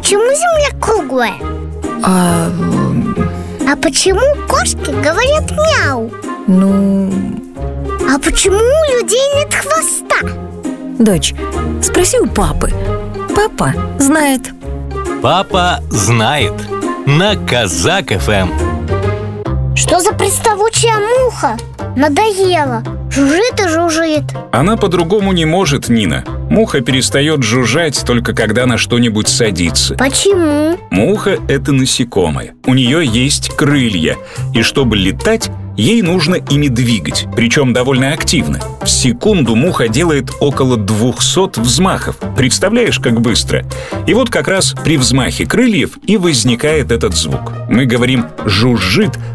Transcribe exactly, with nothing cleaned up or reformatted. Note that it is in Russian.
почему Земля круглая? А... А почему кошки говорят мяу? Ну... А почему у людей нет хвоста? Дочь, спроси у папы. Папа знает. Папа знает. На Казак эф эм. Что за приставучая муха? Надоело. Жужжит и жужжит. Она по-другому не может, Нина. Муха перестает жужжать только когда на что-нибудь садится. Почему? Муха — это насекомое. У нее есть крылья. И чтобы летать, ей нужно ими двигать, причем довольно активно. В секунду муха делает около двухсот взмахов. Представляешь, как быстро? И вот как раз при взмахе крыльев и возникает этот звук. Мы говорим «жужжит»,